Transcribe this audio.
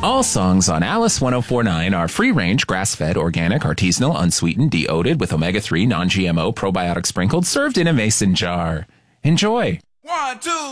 All songs on Alice 1049 are free-range, grass-fed, organic, artisanal, unsweetened, de-oated with omega-3, non-GMO, probiotic sprinkled, served in a mason jar. Enjoy. 1, 2,